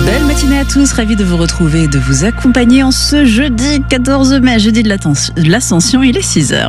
Belle matinée à tous, ravi de vous retrouver et de vous accompagner en ce jeudi 14 mai, jeudi de l'Ascension, il est 6h.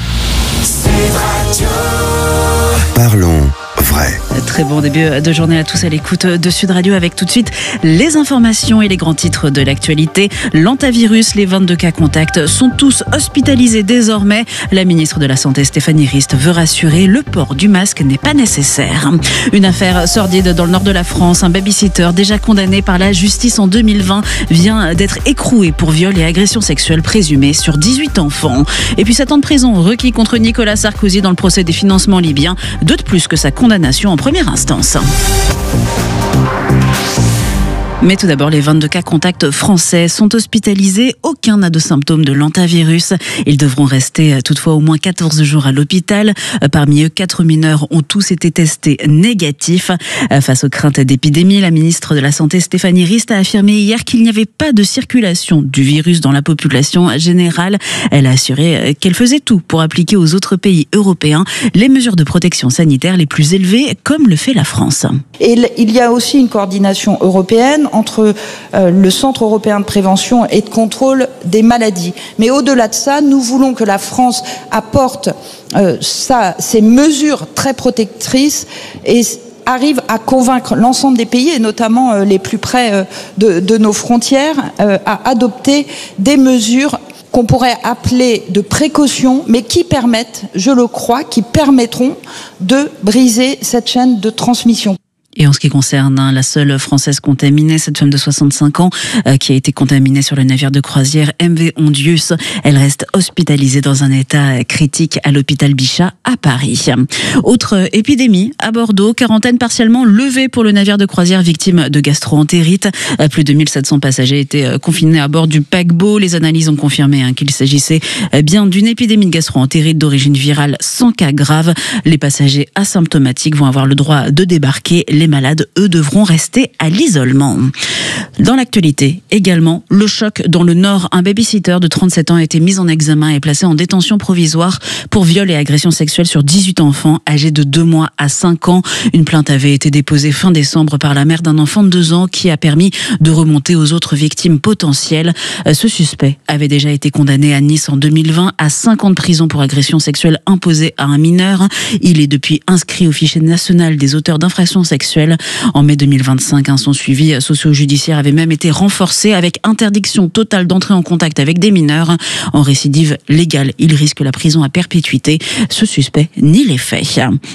Parlons vrai. Très bon début de journée à tous à l'écoute de Sud Radio avec tout de suite les informations et les grands titres de l'actualité. L'hantavirus, les 22 cas contacts sont tous hospitalisés désormais. La ministre de la Santé Stéphanie Rist veut rassurer, le port du masque n'est pas nécessaire. Une affaire sordide dans le nord de la France. Un babysitter déjà condamné par la justice en 2020 vient d'être écroué pour viol et agression sexuelle présumée sur 18 enfants. Et puis 7 ans de prison requis contre Nicolas Sarkozy dans le procès des financements libyens. 2 de plus que sa condamnation en première instance. Mais tout d'abord, les 22 cas contacts français sont hospitalisés. Aucun n'a de symptômes de l'hantavirus. Ils devront rester toutefois au moins 14 jours à l'hôpital. Parmi eux, 4 mineurs ont tous été testés négatifs. Face aux craintes d'épidémie, la ministre de la Santé Stéphanie Rist a affirmé hier qu'il n'y avait pas de circulation du virus dans la population générale. Elle a assuré qu'elle faisait tout pour appliquer aux autres pays européens les mesures de protection sanitaire les plus élevées, comme le fait la France. Et il y a aussi une coordination européenne entre le Centre européen de prévention et de contrôle des maladies. Mais au-delà de ça, nous voulons que la France apporte ces mesures très protectrices et arrive à convaincre l'ensemble des pays, et notamment les plus près de nos frontières, à adopter des mesures qu'on pourrait appeler de précaution, mais qui permettent, je le crois, qui permettront de briser cette chaîne de transmission. Et en ce qui concerne la seule Française contaminée, cette femme de 65 ans qui a été contaminée sur le navire de croisière MV Ondius, elle reste hospitalisée dans un état critique à l'hôpital Bichat à Paris. Autre épidémie à Bordeaux, quarantaine partiellement levée pour le navire de croisière victime de gastro-entérite. Plus de 1700 passagers étaient confinés à bord du paquebot. Les analyses ont confirmé qu'il s'agissait bien d'une épidémie de gastro-entérite d'origine virale sans cas grave. Les passagers asymptomatiques vont avoir le droit de débarquer. Les malades, eux, devront rester à l'isolement. Dans l'actualité, également, le choc dans le Nord. Un babysitter de 37 ans a été mis en examen et placé en détention provisoire pour viol et agression sexuelle sur 18 enfants âgés de 2 mois à 5 ans. Une plainte avait été déposée fin décembre par la mère d'un enfant de 2 ans qui a permis de remonter aux autres victimes potentielles. Ce suspect avait déjà été condamné à Nice en 2020 à 5 ans de prison pour agression sexuelle imposée à un mineur. Il est depuis inscrit au fichier national des auteurs d'infractions sexuelles. En mai 2025, son suivi socio-judiciaire avait même été renforcé avec interdiction totale d'entrer en contact avec des mineurs. En récidive légale, il risque la prison à perpétuité. Ce suspect nie les faits.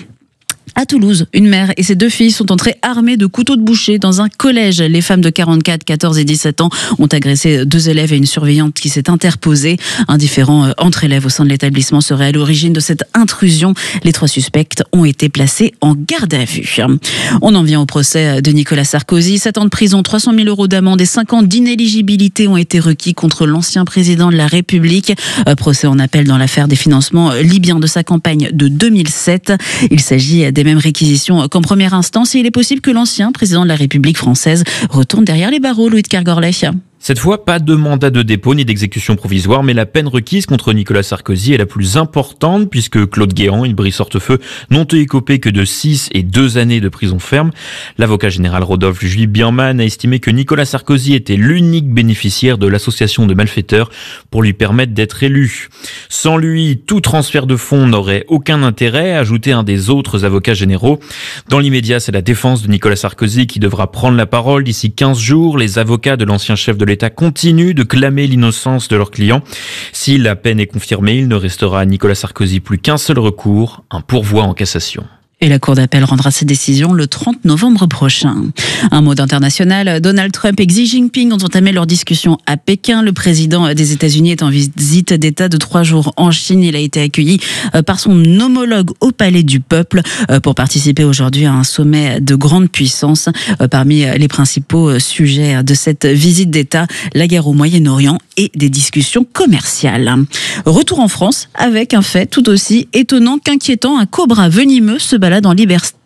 À Toulouse, une mère et ses 2 filles sont entrées armées de couteaux de boucher dans un collège. Les femmes de 44, 14 et 17 ans ont agressé 2 élèves et une surveillante qui s'est interposée. Un différend entre élèves au sein de l'établissement serait à l'origine de cette intrusion. Les 3 suspects ont été placés en garde à vue. On en vient au procès de Nicolas Sarkozy. 7 ans de prison, 300 000 € d'amende et 5 ans d'inéligibilité ont été requis contre l'ancien président de la République. Procès en appel dans l'affaire des financements libyens de sa campagne de 2007. Il s'agit des mêmes réquisitions qu'en première instance et il est possible que l'ancien président de la République française retourne derrière les barreaux, Louis de Kergorlet. Cette fois, pas de mandat de dépôt ni d'exécution provisoire, mais la peine requise contre Nicolas Sarkozy est la plus importante puisque Claude Guéant et Brice Hortefeux n'ont écopé que de 6 et 2 années de prison ferme. L'avocat général Rodolphe Juillet-Bianman a estimé que Nicolas Sarkozy était l'unique bénéficiaire de l'association de malfaiteurs pour lui permettre d'être élu. Sans lui, tout transfert de fonds n'aurait aucun intérêt, a ajouté un des autres avocats généraux. Dans l'immédiat, c'est la défense de Nicolas Sarkozy qui devra prendre la parole d'ici 15 jours. Les avocats de l'ancien chef de l'État continuent de clamer l'innocence de leurs clients. Si la peine est confirmée, il ne restera à Nicolas Sarkozy plus qu'un seul recours, un pourvoi en cassation. Et la Cour d'appel rendra ses décisions le 30 novembre prochain. Un mot d'international, Donald Trump et Xi Jinping ont entamé leur discussion à Pékin. Le président des États-Unis est en visite d'État de 3 jours en Chine. Il a été accueilli par son homologue au Palais du Peuple pour participer aujourd'hui à un sommet de grande puissance. Parmi les principaux sujets de cette visite d'État, la guerre au Moyen-Orient et des discussions commerciales. Retour en France avec un fait tout aussi étonnant qu'inquiétant. Un cobra venimeux se balade en liberté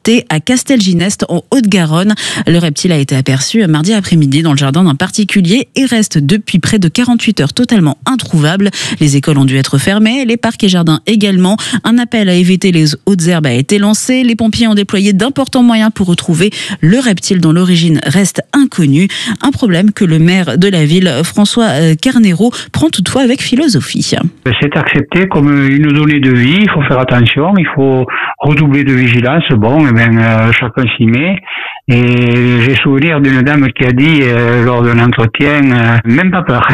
intercepté à Castelginest en Haute-Garonne. Le reptile a été aperçu mardi après-midi dans le jardin d'un particulier et reste depuis près de 48 heures totalement introuvable. Les écoles ont dû être fermées, les parcs et jardins également. Un appel à éviter les hautes herbes a été lancé. Les pompiers ont déployé d'importants moyens pour retrouver le reptile dont l'origine reste inconnue. Un problème que le maire de la ville, François Carnero, prend toutefois avec philosophie. C'est accepté comme une donnée de vie, il faut faire attention, il faut redoubler de vigilance. Bon, chacun s'y met. Et j'ai souvenir d'une dame qui a dit lors d'un entretien, même pas peur.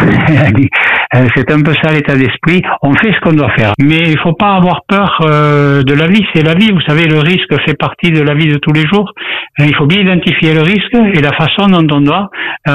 C'est un peu ça l'état d'esprit. On fait ce qu'on doit faire, mais il faut pas avoir peur de la vie. C'est la vie, vous savez, le risque fait partie de la vie de tous les jours. Il faut bien identifier le risque et la façon dont on doit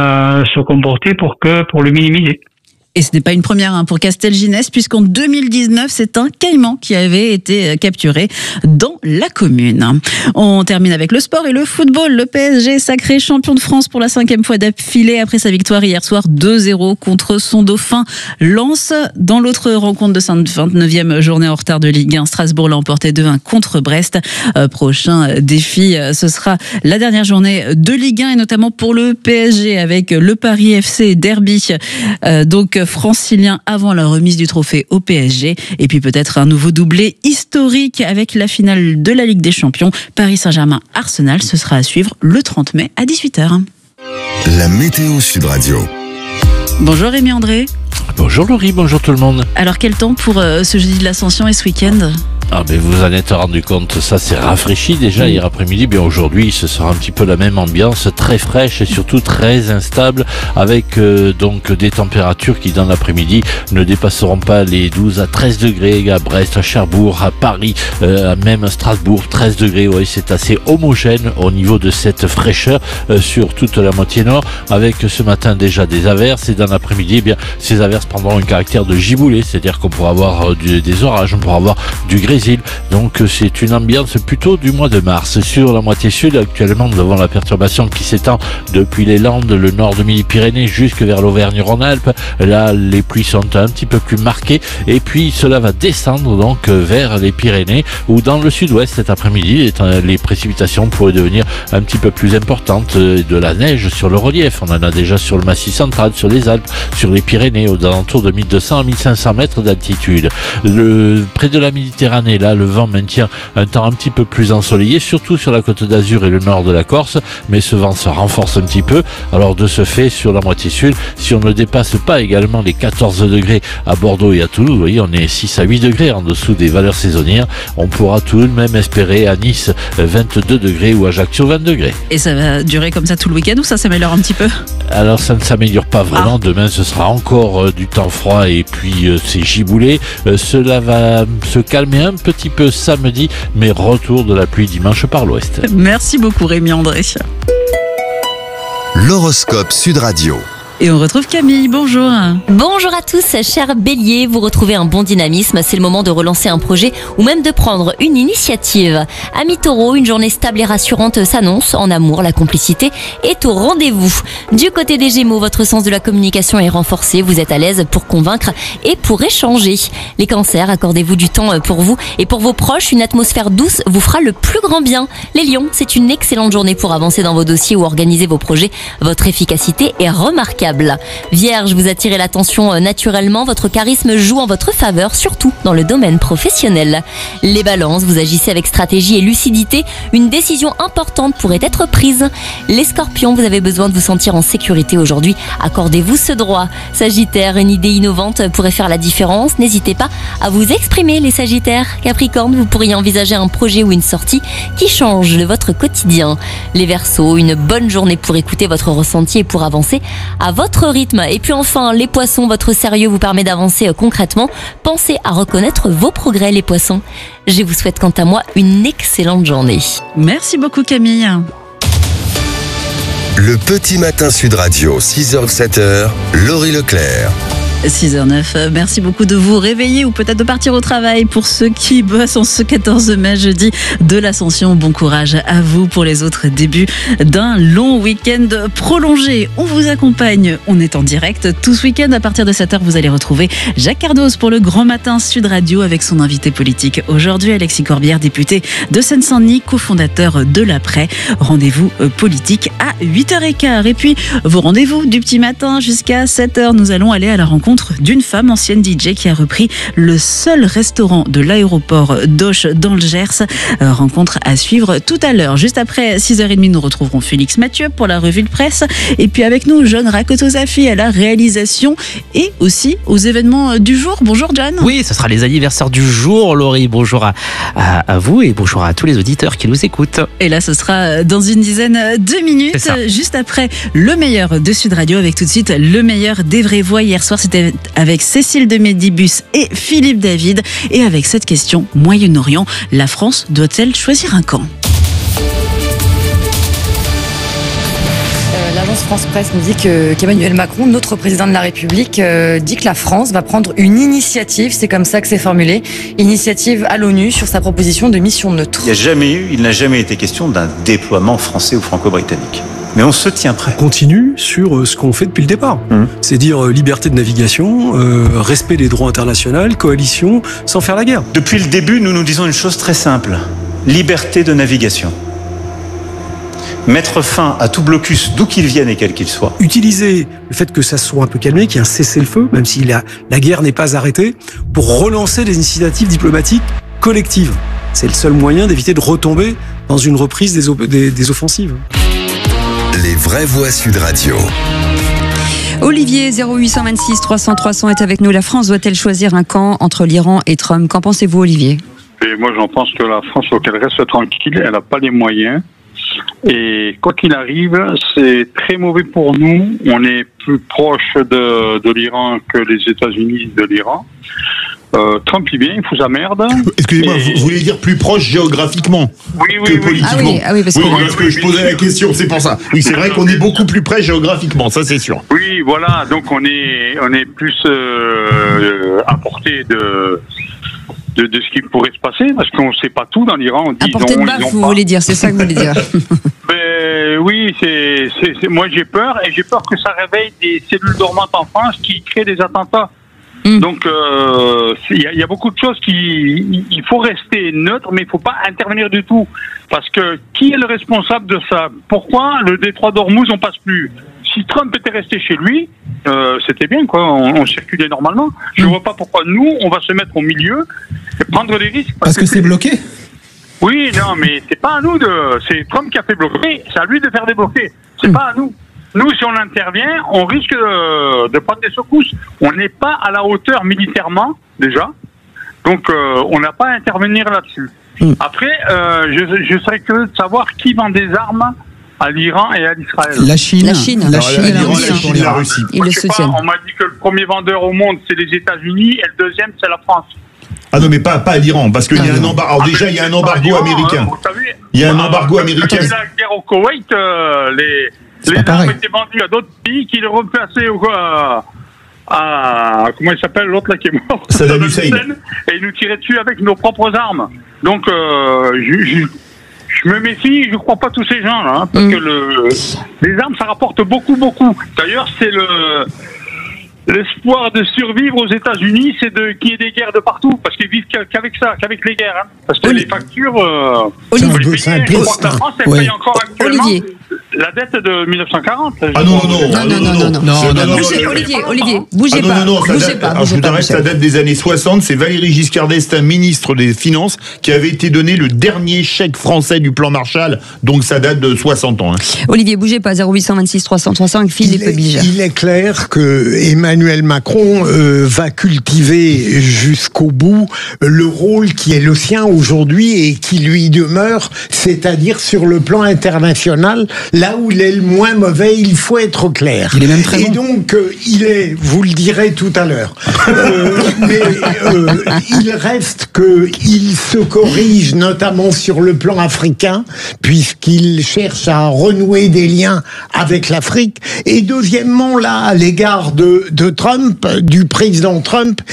se comporter pour le minimiser. Et ce n'est pas une première pour Castelginest, puisqu'en 2019, c'est un caïman qui avait été capturé dans la commune. On termine avec le sport et le football. Le PSG sacré champion de France pour la 5e fois d'affilée après sa victoire hier soir 2-0 contre son dauphin Lens. Dans l'autre rencontre de cette 29e journée en retard de Ligue 1, Strasbourg l'a emporté 2-1 contre Brest. Prochain défi, ce sera la dernière journée de Ligue 1 et notamment pour le PSG avec le Paris FC Derby. Donc francilien avant la remise du trophée au PSG et puis peut-être un nouveau doublé historique avec la finale de la Ligue des Champions Paris Saint-Germain-Arsenal. Ce sera à suivre le 30 mai à 18h. La météo Sud Radio. Bonjour Rémi André. Bonjour Laurie, bonjour tout le monde. Alors quel temps pour ce jeudi de l'Ascension et ce week-end ? Ah ben vous en êtes rendu compte, ça s'est rafraîchi déjà hier après-midi. Bien aujourd'hui, ce sera un petit peu la même ambiance, très fraîche et surtout très instable, avec donc des températures qui dans l'après-midi ne dépasseront pas les 12 à 13 degrés à Brest, à Cherbourg, à Paris, même à Strasbourg, 13 degrés. Oui, c'est assez homogène au niveau de cette fraîcheur sur toute la moitié nord, avec ce matin déjà des averses et dans l'après-midi, eh bien ces averses prendront un caractère de giboulée, c'est-à-dire qu'on pourra avoir des orages, on pourra avoir du grésil. Donc c'est une ambiance plutôt du mois de mars. Sur la moitié sud, actuellement, nous avons la perturbation qui s'étend depuis les Landes, le nord de Midi-Pyrénées, jusque vers l'Auvergne-Rhône-Alpes. Là, les pluies sont un petit peu plus marquées. Et puis, cela va descendre donc vers les Pyrénées, où dans le sud-ouest cet après-midi, les précipitations pourraient devenir un petit peu plus importantes. De la neige sur le relief. On en a déjà sur le Massif central, sur les Alpes, sur les Pyrénées, aux alentours de 1200 à 1500 mètres d'altitude. Près de la Méditerranée, là, le vent maintient un temps un petit peu plus ensoleillé, surtout sur la Côte d'Azur et le nord de la Corse, mais ce vent se renforce un petit peu. Alors de ce fait, sur la moitié sud, si on ne dépasse pas également les 14 degrés à Bordeaux et à Toulouse, vous voyez, on est 6 à 8 degrés en dessous des valeurs saisonnières. On pourra tout de même espérer à Nice 22 degrés ou Ajaccio 20 degrés. Et ça va durer comme ça tout le week-end ou ça s'améliore un petit peu ? Alors ça ne s'améliore pas vraiment. Demain ce sera encore du temps froid et puis c'est giboulé. Cela va se calmer un petit peu samedi, mais retour de la pluie dimanche par l'ouest. Merci beaucoup Rémi André. L'horoscope Sud Radio. Et on retrouve Camille, bonjour. Bonjour à tous, chers béliers, vous retrouvez un bon dynamisme, c'est le moment de relancer un projet ou même de prendre une initiative. Amis taureaux, une journée stable et rassurante s'annonce, en amour, la complicité est au rendez-vous. Du côté des gémeaux, votre sens de la communication est renforcé, vous êtes à l'aise pour convaincre et pour échanger. Les cancers, accordez-vous du temps pour vous et pour vos proches, une atmosphère douce vous fera le plus grand bien. Les lions, c'est une excellente journée pour avancer dans vos dossiers ou organiser vos projets, votre efficacité est remarquable. Vierge, vous attirez l'attention naturellement, votre charisme joue en votre faveur, surtout dans le domaine professionnel. Les balances, vous agissez avec stratégie et lucidité, une décision importante pourrait être prise. Les scorpions, vous avez besoin de vous sentir en sécurité aujourd'hui, accordez-vous ce droit. Sagittaire, une idée innovante pourrait faire la différence, n'hésitez pas à vous exprimer les sagittaires. Capricorne, vous pourriez envisager un projet ou une sortie qui change de votre quotidien. Les Verseaux, une bonne journée pour écouter votre ressenti et pour avancer à votre rythme. Et puis enfin, les poissons, votre sérieux vous permet d'avancer concrètement. Pensez à reconnaître vos progrès, les poissons. Je vous souhaite quant à moi une excellente journée. Merci beaucoup Camille. Le petit matin Sud Radio, 6h-7h, Laurie Leclerc. 6h09, merci beaucoup de vous réveiller ou peut-être de partir au travail pour ceux qui bossent en ce 14 mai, jeudi de l'Ascension. Bon courage à vous pour les autres débuts d'un long week-end prolongé. On vous accompagne, on est en direct tout ce week-end. À partir de 7h, vous allez retrouver Jacques Cardoz pour le Grand Matin Sud Radio avec son invité politique. Aujourd'hui, Alexis Corbière, député de Seine-Saint-Denis, cofondateur de l'Après. Rendez-vous politique à 8h15. Et puis, vos rendez-vous du petit matin jusqu'à 7h, nous allons aller à la rencontre d'une femme ancienne DJ qui a repris le seul restaurant de l'aéroport d'Auch dans le Gers. Rencontre à suivre tout à l'heure. Juste après 6h30, nous retrouverons Félix Mathieu pour la revue de presse. Et puis avec nous, John Rakotosafi à la réalisation et aussi aux événements du jour. Bonjour John. Oui, ce sera les anniversaires du jour, Laurie. Bonjour à vous et bonjour à tous les auditeurs qui nous écoutent. Et là, ce sera dans une dizaine de minutes, juste après le meilleur de Sud Radio, avec tout de suite le meilleur des vraies voix. Hier soir, c'était avec Cécile de Medibus et Philippe David. Et avec cette question, Moyen-Orient, la France doit-elle choisir un camp ? L'agence France Presse nous dit qu'Emmanuel Macron, notre président de la République, dit que la France va prendre une initiative, c'est comme ça que c'est formulé, initiative à l'ONU sur sa proposition de mission neutre. Il n'a jamais été question d'un déploiement français ou franco-britannique. Mais on se tient prêt. On continue sur ce qu'on fait depuis le départ. C'est dire liberté de navigation, respect des droits internationaux, coalition, sans faire la guerre. Depuis le début, nous nous disons une chose très simple. Liberté de navigation. Mettre fin à tout blocus, d'où qu'il vienne et quel qu'il soit. Utiliser le fait que ça soit un peu calmé, qu'il y ait un cessez-le-feu, même si la guerre n'est pas arrêtée, pour relancer des initiatives diplomatiques collectives. C'est le seul moyen d'éviter de retomber dans une reprise des offensives. Les vraies voix Sud Radio. Olivier, 0826 300 300 est avec nous. La France doit-elle choisir un camp entre l'Iran et Trump ? Qu'en pensez-vous, Olivier ? Et moi, j'en pense que la France, faut qu'elle reste tranquille. Elle n'a pas les moyens. Et quoi qu'il arrive, c'est très mauvais pour nous. On est plus proche de l'Iran que les États-Unis de l'Iran. Trump, il vient, il fout sa merde. Excusez-moi, vous voulez dire plus proche géographiquement que politiquement. Ah oui, parce que je posais la question, c'est pour ça. Oui, c'est vrai qu'on est beaucoup plus près géographiquement, ça c'est sûr. Oui, voilà, donc on est plus à portée de ce qui pourrait se passer, parce qu'on ne sait pas tout dans l'Iran. On dit à portée de baffe, vous voulez dire, c'est ça que vous voulez dire. Oui, moi j'ai peur, et j'ai peur que ça réveille des cellules dormantes en France qui créent des attentats. Donc il y a beaucoup de choses il faut rester neutre, mais il faut pas intervenir du tout, parce que qui est le responsable de ça ? Pourquoi le détroit d'Ormuz on passe plus ? Si Trump était resté chez lui, c'était bien quoi, on circulait normalement. Je vois pas pourquoi nous on va se mettre au milieu et prendre des risques. Parce que c'est bloqué ? Oui, non, mais c'est pas à nous c'est Trump qui a fait bloquer, c'est à lui de faire débloquer. C'est pas à nous. Nous, si on intervient, on risque de prendre des secousses. On n'est pas à la hauteur militairement, déjà. Donc, on n'a pas à intervenir là-dessus. Après, je serais curieux de savoir qui vend des armes à l'Iran et à l'Israël. La Chine et la Russie. Ils le soutiennent. On m'a dit que le premier vendeur au monde, c'est les États-Unis, et le deuxième, c'est la France. Ah non, mais pas à l'Iran, parce qu'il y a un embargo. Alors déjà, il y a un embargo américain. Il y a un embargo américain. Quand il y a la guerre au Koweït, les armes étaient vendues à d'autres pays qui les replaçaient à comment il s'appelle l'autre là qui est mort, Saddam Hussein, et ils nous tiraient dessus avec nos propres armes. Donc je me méfie, je crois pas tous ces gens là, parce que les armes ça rapporte beaucoup. D'ailleurs c'est l'espoir de survivre aux États-Unis, c'est qu'il y ait des guerres de partout, parce qu'ils vivent qu'avec ça, qu'avec les guerres. Parce que les factures, c'est un je crois que la France, elle paye encore actuellement la dette de 1940. Ah non. Olivier, bougez pas. Je vous arrête, ça date des années 60. C'est Valéry Giscard d'Estaing, ministre des Finances, qui avait été donné le dernier chèque français du plan Marshall. Donc ça date de 60 ans. Olivier, bougez pas. 0826 300 300 avec Philippe Bijar. Il est clair que Emmanuel Macron va cultiver jusqu'au bout le rôle qui est le sien aujourd'hui et qui lui demeure, c'est-à-dire sur le plan international, là où il est le moins mauvais, il faut être clair. Il est même très bon. Et donc, il est, vous le direz tout à l'heure, il reste qu'il se corrige, notamment sur le plan africain, puisqu'il cherche à renouer des liens avec l'Afrique. Et deuxièmement, là, à l'égard de Trump, du président Trump,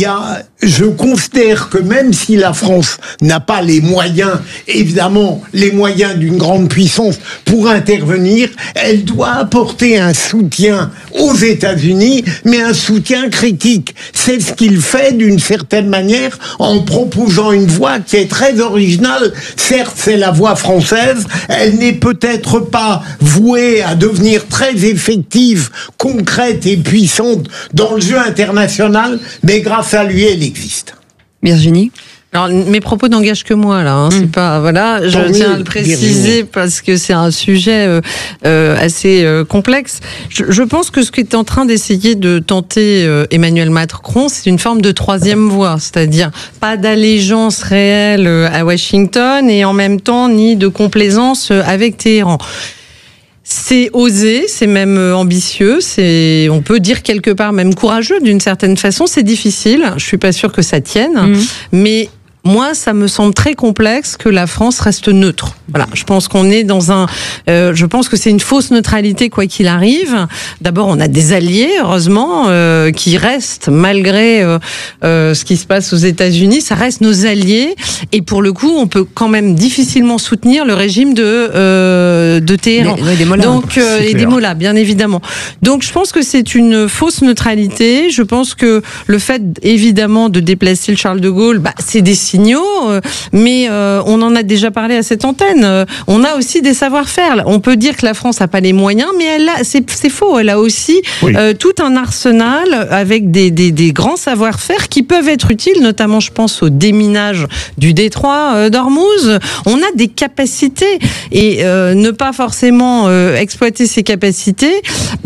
je considère que même si la France n'a pas les moyens, évidemment, les moyens d'une grande puissance pour intervenir, elle doit apporter un soutien aux États-Unis, mais un soutien critique. C'est ce qu'il fait d'une certaine manière en proposant une voie qui est très originale. Certes, c'est la voie française, elle n'est peut-être pas vouée à devenir très effective, concrète et puissante dans le jeu international, mais grâce à lui, elle existe. Virginie ? Alors, mes propos n'engagent que moi, là. Hein. C'est pas, voilà, je tiens à le préciser parce que c'est un sujet assez complexe. Je pense que ce qu'est en train d'essayer de tenter Emmanuel Macron, c'est une forme de troisième voie, c'est-à-dire pas d'allégeance réelle à Washington et en même temps ni de complaisance avec Téhéran. C'est osé, c'est même ambitieux, on peut dire quelque part même courageux d'une certaine façon. C'est difficile, je suis pas sûre que ça tienne, mais moi, ça me semble très complexe que la France reste neutre. Voilà, je pense qu'on est je pense que c'est une fausse neutralité quoi qu'il arrive. D'abord, on a des alliés, heureusement, qui restent malgré ce qui se passe aux États-Unis. Ça reste nos alliés, et pour le coup, on peut quand même difficilement soutenir le régime de Téhéran. Des mollahs. Donc, et des mollahs, bien évidemment. Donc, je pense que c'est une fausse neutralité. Je pense que le fait, évidemment, de déplacer le Charles de Gaulle, c'est des signaux, mais on en a déjà parlé à cette antenne. On a aussi des savoir-faire. On peut dire que la France n'a pas les moyens, mais c'est faux. Elle a aussi tout un arsenal avec des grands savoir-faire qui peuvent être utiles, notamment, je pense, au déminage du détroit d'Ormuz. On a des capacités, et ne pas forcément exploiter ces capacités,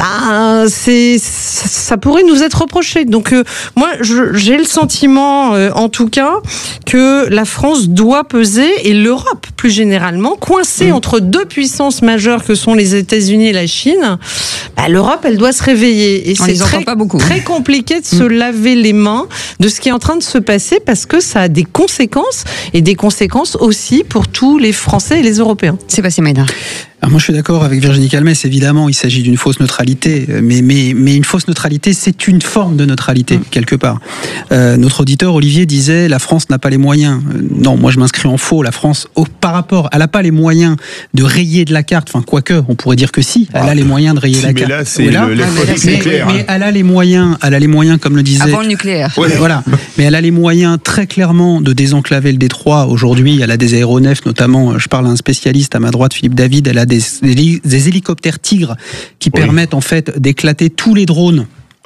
ça pourrait nous être reproché. Donc, moi, j'ai le sentiment, en tout cas, que la France doit peser, et l'Europe plus généralement, coincée entre deux puissances majeures que sont les États-Unis et la Chine. L'Europe, elle doit se réveiller, et c'est très compliqué de se laver les mains de ce qui est en train de se passer, parce que ça a des conséquences, et des conséquences aussi pour tous les Français et les Européens. Sébastien Maïda. Alors moi je suis d'accord avec Virginie Calmès, évidemment il s'agit d'une fausse neutralité, mais une fausse neutralité c'est une forme de neutralité quelque part. Notre auditeur Olivier disait la France n'a pas les moyens. Non, moi je m'inscris en faux. La France, par rapport, elle n'a pas les moyens de rayer de la carte, enfin quoique, on pourrait dire que si, elle a les moyens de rayer la carte. Mais là c'est nucléaire. Mais elle a les moyens, comme le disait... Avant le nucléaire. Voilà, mais elle a les moyens très clairement de désenclaver le détroit. Aujourd'hui, elle a des aéronefs, notamment, je parle à un spécialiste à ma droite, Philippe David, elle a des hélicoptères Tigre qui permettent en fait d'éclater tous les drones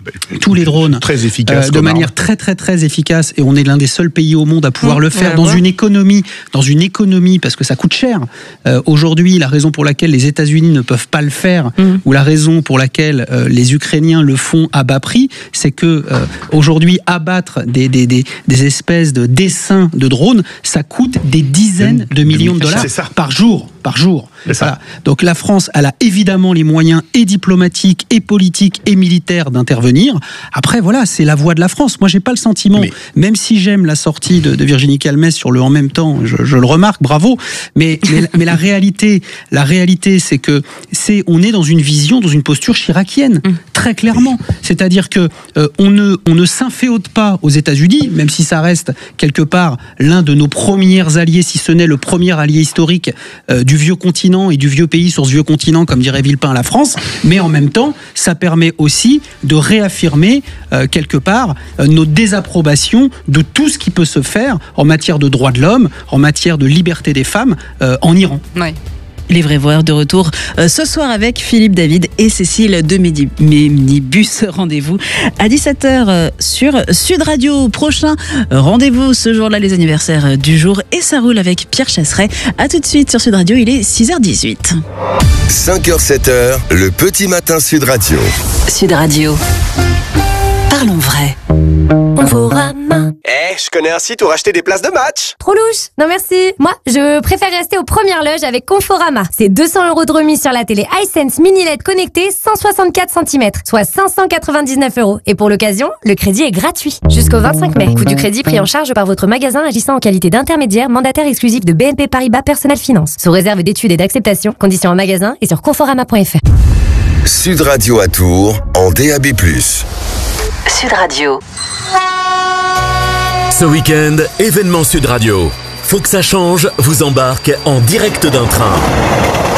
très efficace, de manière très très très efficace, et on est l'un des seuls pays au monde à pouvoir le faire dans une économie parce que ça coûte cher. Aujourd'hui, la raison pour laquelle les États-Unis ne peuvent pas le faire, ou la raison pour laquelle les Ukrainiens le font à bas prix, c'est que aujourd'hui abattre des espèces de dessins de drones, ça coûte des dizaines de millions de dollars par jour. Voilà. Donc la France, elle a évidemment les moyens et diplomatiques et politiques et militaires d'intervenir. Après, voilà, c'est la voie de la France. Moi, j'ai pas le sentiment, même si j'aime la sortie de Virginie Calmès sur le en même temps, je le remarque, bravo. Mais la réalité, c'est que on est dans une vision, dans une posture chiracienne, très clairement. C'est-à-dire que on ne s'inféote pas aux États-Unis, même si ça reste quelque part l'un de nos premiers alliés, si ce n'est le premier allié historique du vieux continent et du vieux pays sur ce vieux continent, comme dirait Villepin, la France. Mais en même temps, ça permet aussi de réaffirmer quelque part nos désapprobations de tout ce qui peut se faire en matière de droits de l'homme, en matière de liberté des femmes en Iran. Ouais. Les vrais voix de retour ce soir avec Philippe David et Cécile de Minibus. Rendez-vous à 17h sur Sud Radio. Prochain rendez-vous ce jour-là, les anniversaires du jour, et ça roule avec Pierre Chasseret. À tout de suite sur Sud Radio, il est 6h18. 5h, 7h, le petit matin Sud Radio. Sud Radio. Parlons vrai. Conforama. Je connais un site où racheter des places de match. Trop louche. Non merci. Moi, je préfère rester aux premières loges avec Conforama. C'est 200 € de remise sur la télé iSense Mini LED connectée 164 cm, soit 599 €. Et pour l'occasion, le crédit est gratuit. Jusqu'au 25 mai. Coût du crédit pris en charge par votre magasin agissant en qualité d'intermédiaire mandataire exclusif de BNP Paribas Personal Finance. Sous réserve d'études et d'acceptation. Conditions en magasin et sur conforama.fr. Sud Radio à Tours en DAB+. Sud Radio. Ce week-end, événement Sud Radio. Faut que ça change vous embarque en direct d'un train.